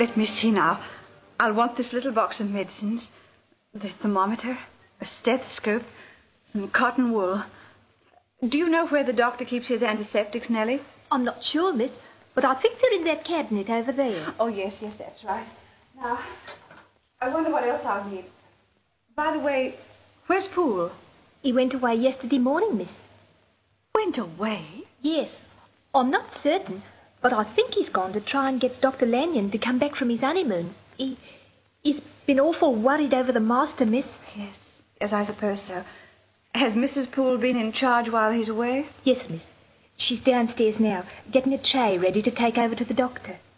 Let me see now. I'll want this little box of medicines, the thermometer, a stethoscope, some cotton wool. Do you know where the doctor keeps his antiseptics, Nellie? I'm not sure, miss, but I think they're in that cabinet over there. Oh, yes, that's right. Now, I wonder what else I'll need. By the way, where's Poole? He went away yesterday morning, miss. Went away? Yes. I'm not certain, but I think he's gone to try and get Dr. Lanyon to come back from his honeymoon. He's been awful worried over the master, miss. Yes, I suppose so. Has Mrs. Poole been in charge while he's away? Yes, miss. She's downstairs now, getting a tray ready to take over to the doctor.